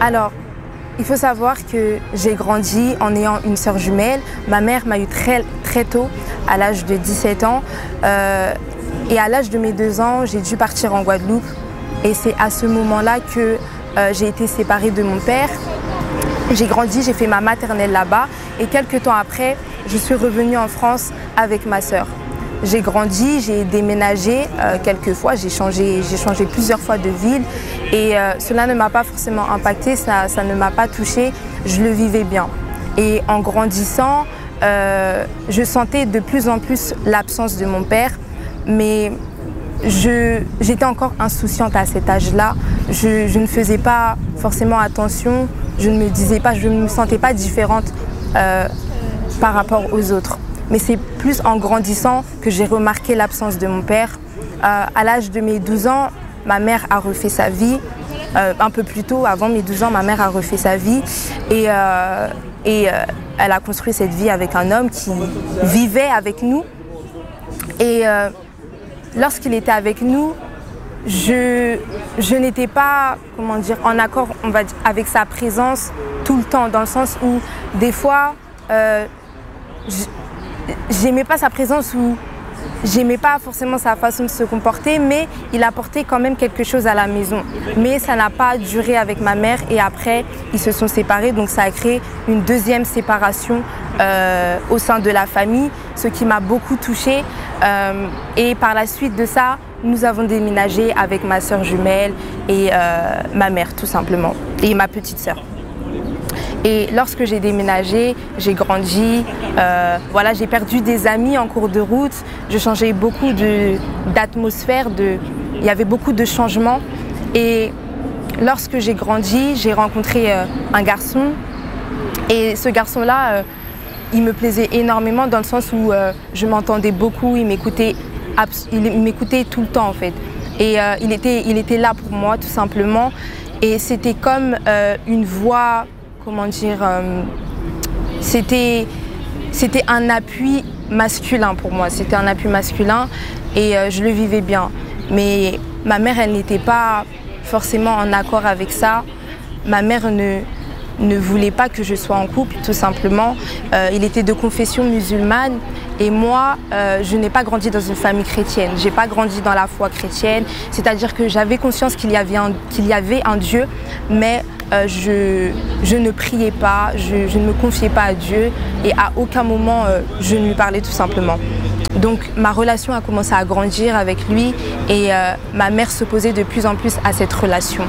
Alors, il faut savoir que j'ai grandi en ayant une sœur jumelle. Ma mère m'a eu très tôt, à l'âge de 17 ans. Et à l'âge de mes 2 ans, j'ai dû partir en Guadeloupe. Et c'est à ce moment-là que j'ai été séparée de mon père. J'ai grandi, j'ai fait ma maternelle là-bas. Et quelques temps après, je suis revenue en France avec ma sœur. J'ai grandi, j'ai déménagé quelques fois, j'ai changé plusieurs fois de ville et cela ne m'a pas forcément impactée, ça ne m'a pas touchée, je le vivais bien. Et en grandissant, je sentais de plus en plus l'absence de mon père, mais j'étais encore insouciante à cet âge-là, je ne faisais pas forcément attention, je ne me sentais pas différente par rapport aux autres. Mais c'est plus en grandissant que j'ai remarqué l'absence de mon père. À l'âge de mes 12 ans, ma mère a refait sa vie. Un peu plus tôt, avant mes 12 ans, ma mère a refait sa vie. Et elle a construit cette vie avec un homme qui vivait avec nous. Et lorsqu'il était avec nous, je n'étais pas, en accord, avec sa présence tout le temps. Dans le sens où, des fois, j'aimais pas sa présence ou j'aimais pas forcément sa façon de se comporter, mais il apportait quand même quelque chose à la maison. Mais ça n'a pas duré avec ma mère et après, ils se sont séparés. Donc ça a créé une deuxième séparation au sein de la famille, ce qui m'a beaucoup touchée. Et par la suite de ça, nous avons déménagé avec ma sœur jumelle et ma mère tout simplement, et ma petite sœur. Et lorsque j'ai déménagé, j'ai grandi, j'ai perdu des amis en cours de route, je changeais beaucoup d'atmosphère, il y avait beaucoup de changements. Et lorsque j'ai grandi, j'ai rencontré un garçon. Et ce garçon-là, il me plaisait énormément dans le sens où je m'entendais beaucoup, il m'écoutait tout le temps en fait. Et il était là pour moi tout simplement. Et c'était comme une voix... c'était un appui masculin pour moi, c'était un appui masculin et je le vivais bien. Mais ma mère, elle n'était pas forcément en accord avec ça. Ma mère ne voulait pas que je sois en couple, tout simplement. Il était de confession musulmane et moi, je n'ai pas grandi dans une famille chrétienne. J'ai pas grandi dans la foi chrétienne, c'est-à-dire que j'avais conscience qu'il y avait un Dieu, mais je ne priais pas, je ne me confiais pas à Dieu et à aucun moment je ne lui parlais tout simplement. Donc ma relation a commencé à grandir avec lui et ma mère s'opposait de plus en plus à cette relation.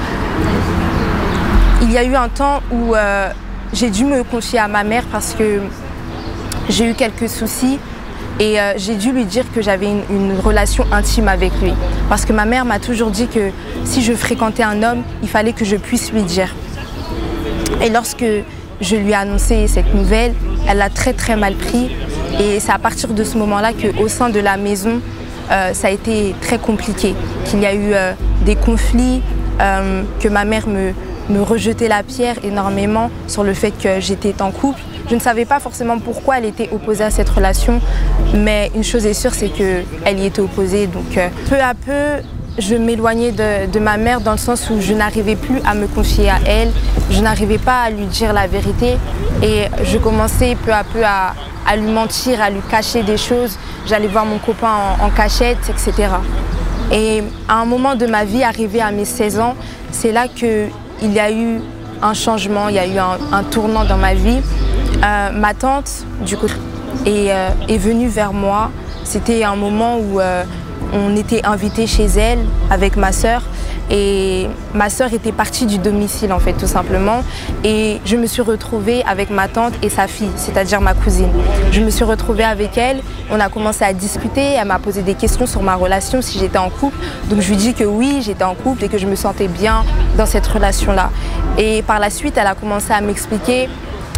Il y a eu un temps où j'ai dû me confier à ma mère parce que j'ai eu quelques soucis et j'ai dû lui dire que j'avais une relation intime avec lui. Parce que ma mère m'a toujours dit que si je fréquentais un homme, il fallait que je puisse lui dire. Et lorsque je lui ai annoncé cette nouvelle, elle l'a très mal pris. Et c'est à partir de ce moment-là qu'au sein de la maison, ça a été très compliqué. Qu'il y a eu des conflits, que ma mère me rejetait la pierre énormément sur le fait que j'étais en couple. Je ne savais pas forcément pourquoi elle était opposée à cette relation, mais une chose est sûre, c'est qu'elle y était opposée. Donc peu à peu, je m'éloignais de ma mère dans le sens où je n'arrivais plus à me confier à elle, je n'arrivais pas à lui dire la vérité et je commençais peu à peu à lui mentir, à lui cacher des choses. J'allais voir mon copain en cachette, etc. Et à un moment de ma vie, arrivé à mes 16 ans, c'est là qu'il y a eu un changement, il y a eu un tournant dans ma vie. Ma tante, du coup, est venue vers moi. C'était un moment où on était invités chez elle avec ma sœur. Et ma sœur était partie du domicile, en fait, tout simplement. Et je me suis retrouvée avec ma tante et sa fille, c'est-à-dire ma cousine. Je me suis retrouvée avec elle. On a commencé à discuter. Elle m'a posé des questions sur ma relation, si j'étais en couple. Donc, je lui dis que oui, j'étais en couple et que je me sentais bien dans cette relation-là. Et par la suite, elle a commencé à m'expliquer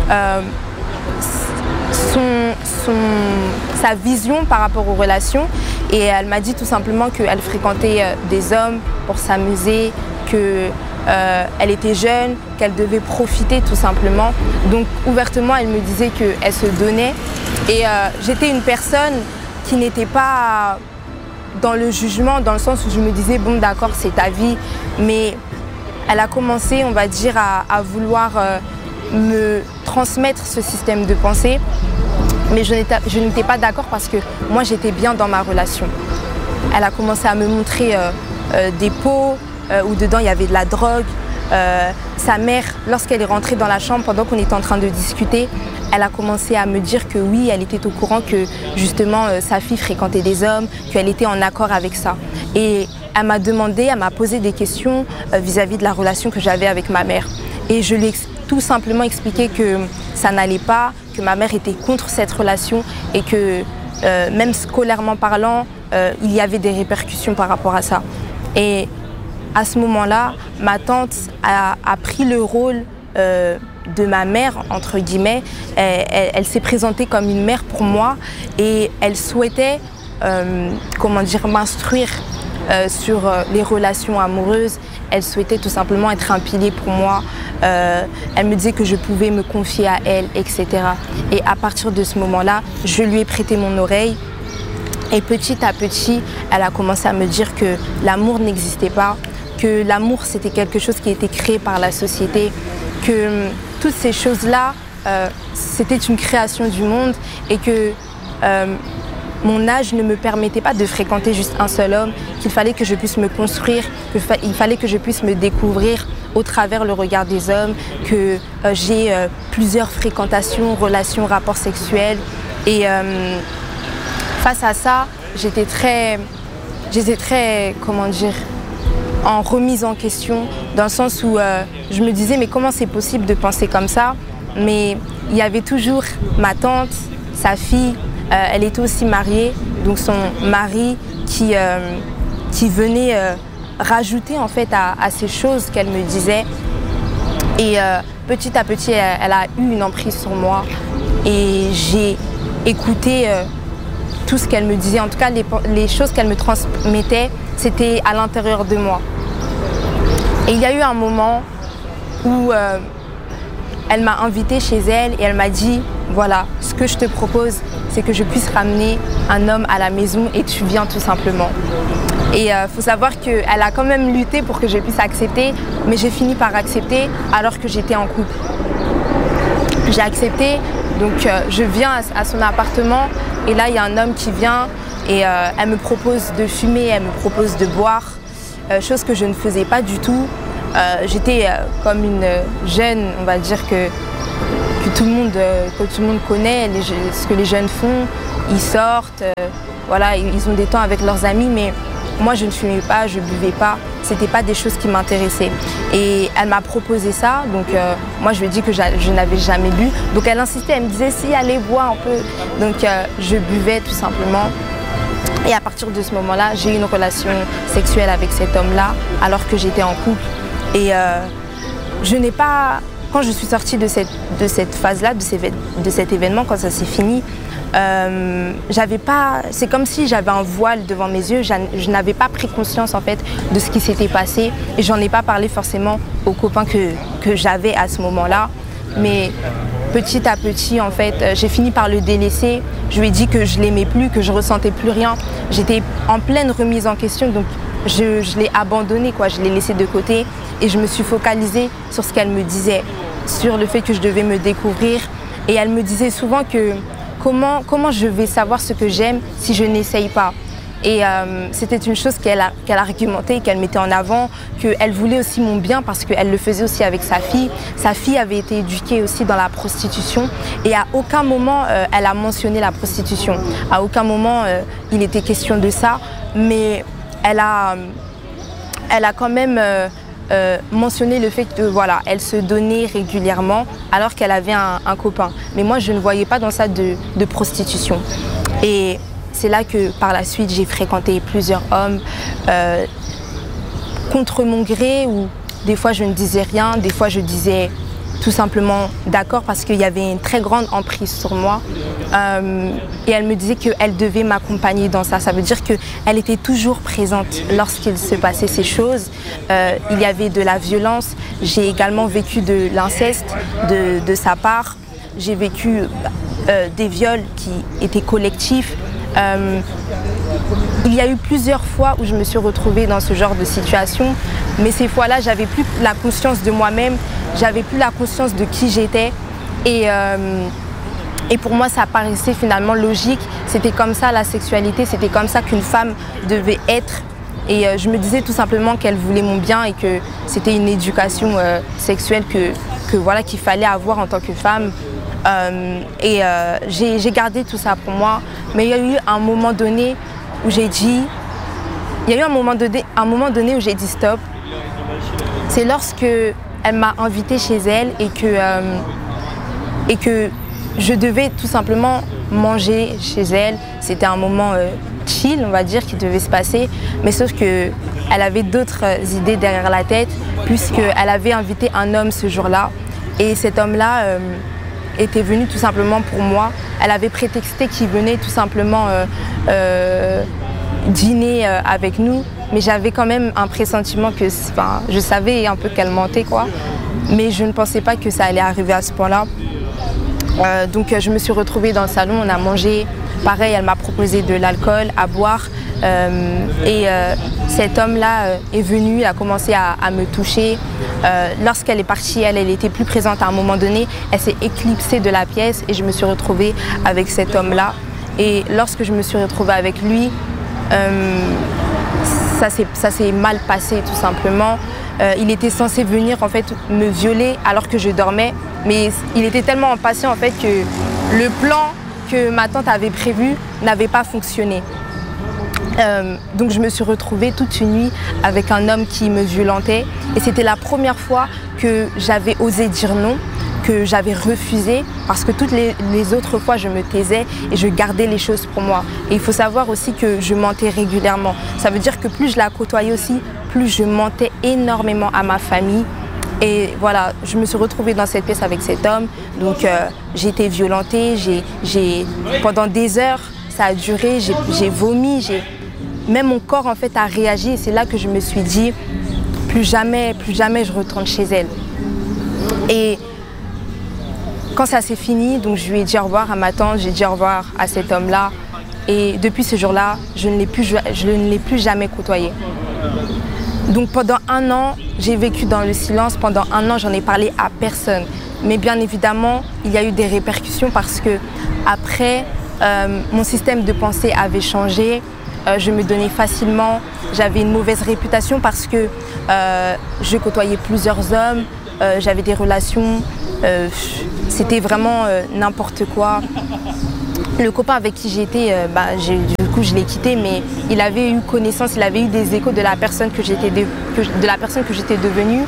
sa vision par rapport aux relations et elle m'a dit tout simplement qu'elle fréquentait des hommes pour s'amuser, qu'elle était jeune, qu'elle devait profiter tout simplement. Donc ouvertement, elle me disait qu'elle se donnait et j'étais une personne qui n'était pas dans le jugement, dans le sens où je me disais bon d'accord, c'est ta vie, mais elle a commencé, on va dire, à vouloir me transmettre ce système de pensée. Mais je n'étais pas d'accord parce que moi, j'étais bien dans ma relation. Elle a commencé à me montrer des pots où dedans, il y avait de la drogue. Sa mère, lorsqu'elle est rentrée dans la chambre, pendant qu'on était en train de discuter, elle a commencé à me dire que oui, elle était au courant que justement sa fille fréquentait des hommes, qu'elle était en accord avec ça. Et elle m'a posé des questions vis-à-vis de la relation que j'avais avec ma mère. Et je lui ai tout simplement expliqué que ça n'allait pas, que ma mère était contre cette relation et que même scolairement parlant, il y avait des répercussions par rapport à ça. Et à ce moment-là, ma tante a pris le rôle de ma mère, entre guillemets. Elle s'est présentée comme une mère pour moi et elle souhaitait m'instruire sur les relations amoureuses. Elle souhaitait tout simplement être un pilier pour moi. Elle me disait que je pouvais me confier à elle, etc. Et à partir de ce moment-là, je lui ai prêté mon oreille. Et petit à petit, elle a commencé à me dire que l'amour n'existait pas, que l'amour c'était quelque chose qui était créé par la société, que toutes ces choses-là, c'était une création du monde et que mon âge ne me permettait pas de fréquenter juste un seul homme, qu'il fallait que je puisse me construire, qu'il fallait que je puisse me découvrir au travers le regard des hommes, que j'ai plusieurs fréquentations, relations, rapports sexuels. Et face à ça, j'étais très, en remise en question, dans le sens où je me disais mais comment c'est possible de penser comme ça? Mais il y avait toujours ma tante, sa fille, elle était aussi mariée, donc son mari qui venait rajouter en fait à ces choses qu'elle me disait. Et petit à petit, elle a eu une emprise sur moi et j'ai écouté tout ce qu'elle me disait. En tout cas, les choses qu'elle me transmettait, c'était à l'intérieur de moi. Et il y a eu un moment où elle m'a invitée chez elle et elle m'a dit « Voilà, ce que je te propose, c'est que je puisse ramener un homme à la maison et tu viens tout simplement. » Et il faut savoir qu'elle a quand même lutté pour que je puisse accepter, mais j'ai fini par accepter alors que j'étais en couple. J'ai accepté, donc je viens à son appartement et là il y a un homme qui vient et elle me propose de fumer, elle me propose de boire, chose que je ne faisais pas du tout. J'étais comme une jeune, on va dire que tout le monde connaît, ce que les jeunes font, ils sortent, voilà, ils ont des temps avec leurs amis, mais moi je ne fumais pas, je ne buvais pas, c'était pas des choses qui m'intéressaient. Et elle m'a proposé ça, donc moi je lui ai dit que je n'avais jamais bu, donc elle insistait, elle me disait si allez boire un peu, donc je buvais tout simplement. Et à partir de ce moment-là, j'ai eu une relation sexuelle avec cet homme-là, alors que j'étais en couple. Et je n'ai pas, quand je suis sortie de cette phase-là, de cet événement, quand ça s'est fini, c'est comme si j'avais un voile devant mes yeux. Je n'avais pas pris conscience en fait de ce qui s'était passé et j'en ai pas parlé forcément aux copains que j'avais à ce moment-là. Mais petit à petit, en fait, j'ai fini par le délaisser. Je lui ai dit que je l'aimais plus, que je ressentais plus rien. J'étais en pleine remise en question, donc je l'ai abandonné, quoi. Je l'ai laissé de côté et je me suis focalisée sur ce qu'elle me disait, sur le fait que je devais me découvrir. Et elle me disait souvent que comment je vais savoir ce que j'aime si je n'essaye pas. Et c'était une chose qu'elle argumentait, qu'elle mettait en avant, qu'elle voulait aussi mon bien parce qu'elle le faisait aussi avec sa fille. Sa fille avait été éduquée aussi dans la prostitution et à aucun moment elle a mentionné la prostitution. À aucun moment il était question de ça, mais elle a quand même mentionné le fait que voilà, elle se donnait régulièrement alors qu'elle avait un copain. Mais moi je ne voyais pas dans ça de prostitution. Et c'est là que par la suite j'ai fréquenté plusieurs hommes contre mon gré, où des fois je ne disais rien, des fois je disais tout simplement d'accord parce qu'il y avait une très grande emprise sur moi. Et elle me disait qu'elle devait m'accompagner dans ça. Ça veut dire qu'elle était toujours présente lorsqu'il se passait ces choses. Il y avait de la violence. J'ai également vécu de l'inceste de sa part. J'ai vécu des viols qui étaient collectifs. il y a eu plusieurs fois où je me suis retrouvée dans ce genre de situation, mais ces fois-là, j'avais plus la conscience de moi-même, j'avais plus la conscience de qui j'étais. Et pour moi, ça paraissait finalement logique. C'était comme ça la sexualité, c'était comme ça qu'une femme devait être. Et je me disais tout simplement qu'elle voulait mon bien et que c'était une éducation sexuelle qu'il fallait avoir en tant que femme. J'ai gardé tout ça pour moi. Mais il y a eu un moment donné où j'ai dit... Il y a eu un moment donné où j'ai dit stop. C'est lorsque elle m'a invitée chez elle et que je devais tout simplement manger chez elle. C'était un moment chill, on va dire, qui devait se passer. Mais sauf qu'elle avait d'autres idées derrière la tête, puisqu'elle avait invité un homme ce jour-là. Et cet homme-là était venu tout simplement pour moi. Elle avait prétexté qu'il venait tout simplement dîner avec nous. Mais j'avais quand même un pressentiment que... je savais un peu qu'elle mentait, quoi. Mais je ne pensais pas que ça allait arriver à ce point-là. Donc je me suis retrouvée dans le salon, on a mangé. Pareil, elle m'a proposé de l'alcool à boire. Cet homme-là est venu, il a commencé à me toucher. Lorsqu'elle est partie, elle était plus présente à un moment donné. Elle s'est éclipsée de la pièce et je me suis retrouvée avec cet homme-là. Et lorsque je me suis retrouvée avec lui, ça s'est mal passé tout simplement. Il était censé venir en fait me violer alors que je dormais, mais il était tellement impatient en fait que le plan que ma tante avait prévu n'avait pas fonctionné. Donc je me suis retrouvée toute une nuit avec un homme qui me violentait et c'était la première fois que j'avais osé dire non, que j'avais refusé, parce que toutes les autres fois je me taisais et je gardais les choses pour moi. Et il faut savoir aussi que je mentais régulièrement. Ça veut dire que plus je la côtoyais aussi, plus je mentais énormément à ma famille. Et voilà, je me suis retrouvée dans cette pièce avec cet homme. Donc j'ai été violentée, pendant des heures, ça a duré, j'ai vomi, même mon corps en fait a réagi. Et c'est là que je me suis dit, plus jamais je retourne chez elle. Et quand ça s'est fini, donc je lui ai dit au revoir à ma tante, j'ai dit au revoir à cet homme-là. Et depuis ce jour-là, je ne l'ai plus jamais côtoyé. Donc pendant un an, j'ai vécu dans le silence. Pendant un an, j'en ai parlé à personne. Mais bien évidemment, il y a eu des répercussions parce que après, mon système de pensée avait changé. Je me donnais facilement. J'avais une mauvaise réputation parce que je côtoyais plusieurs hommes. J'avais des relations. C'était vraiment n'importe quoi. Le copain avec qui j'étais, du coup je l'ai quitté, mais il avait eu connaissance, il avait eu des échos de la personne que j'étais devenue.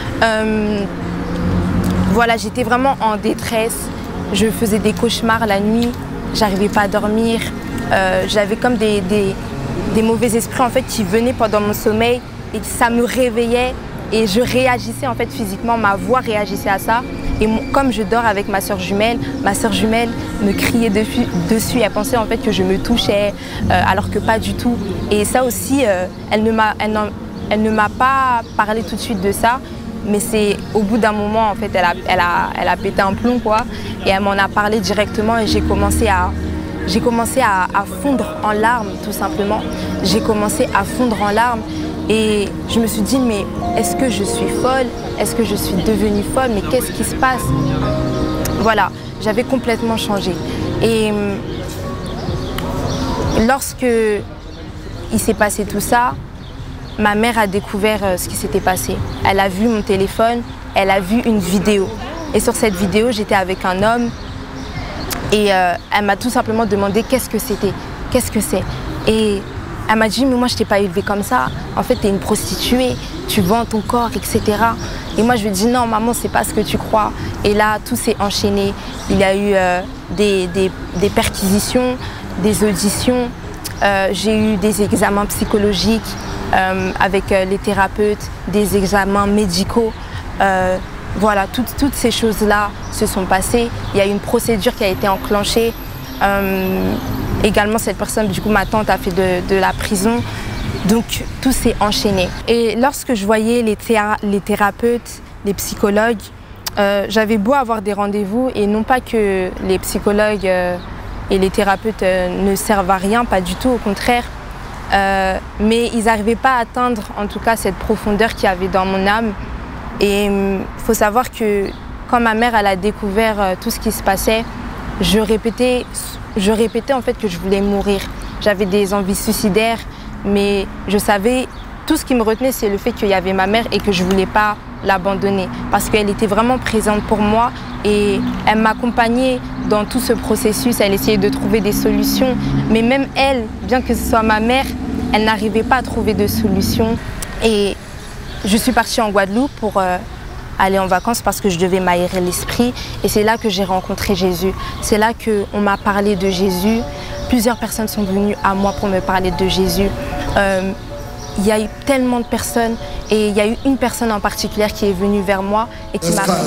Voilà, j'étais vraiment en détresse. Je faisais des cauchemars la nuit, j'arrivais pas à dormir. J'avais comme des mauvais esprits en fait qui venaient pendant mon sommeil et ça me réveillait. Et je réagissais en fait physiquement, ma voix réagissait à ça. Et comme je dors avec ma sœur jumelle me criait dessus. Elle pensait en fait que je me touchais, alors que pas du tout. Et ça aussi, elle ne m'a pas parlé tout de suite de ça. Mais c'est au bout d'un moment, en fait, elle a pété un plomb, quoi. Et elle m'en a parlé directement et j'ai commencé à fondre en larmes, tout simplement. J'ai commencé à fondre en larmes. Et je me suis dit, mais est-ce que je suis folle? Est-ce que je suis devenue folle? Mais qu'est-ce qui se passe? Voilà, j'avais complètement changé. Et lorsque il s'est passé tout ça, ma mère a découvert ce qui s'était passé. Elle a vu mon téléphone, elle a vu une vidéo. Et sur cette vidéo, j'étais avec un homme et elle m'a tout simplement demandé qu'est-ce que c'était, qu'est-ce que c'est. Et elle m'a dit, mais moi je t'ai pas élevée comme ça, en fait tu es une prostituée, tu vends ton corps, etc. Et moi je lui ai dit, non maman, c'est pas ce que tu crois. Et là tout s'est enchaîné, il y a eu des perquisitions, des auditions, j'ai eu des examens psychologiques avec les thérapeutes, des examens médicaux. Voilà, toutes ces choses-là se sont passées, il y a eu une procédure qui a été enclenchée. Également, cette personne, du coup, ma tante a fait de la prison. Donc, tout s'est enchaîné. Et lorsque je voyais les thérapeutes, les psychologues, j'avais beau avoir des rendez-vous et non pas que les psychologues et les thérapeutes ne servent à rien, pas du tout, au contraire. Mais ils n'arrivaient pas à atteindre en tout cas cette profondeur qu'il y avait dans mon âme. Et il faut savoir que quand ma mère elle a découvert tout ce qui se passait, je répétais en fait que je voulais mourir. J'avais des envies suicidaires, mais je savais, tout ce qui me retenait, c'est le fait qu'il y avait ma mère et que je ne voulais pas l'abandonner. Parce qu'elle était vraiment présente pour moi et elle m'accompagnait dans tout ce processus. Elle essayait de trouver des solutions. Mais même elle, bien que ce soit ma mère, elle n'arrivait pas à trouver de solution. Et je suis partie en Guadeloupe pour aller en vacances parce que je devais m'aérer l'esprit. Et c'est là que j'ai rencontré Jésus. C'est là qu'on m'a parlé de Jésus. Plusieurs personnes sont venues à moi pour me parler de Jésus. Il y a eu tellement de personnes et il y a eu une personne en particulier qui est venue vers moi et qui m'a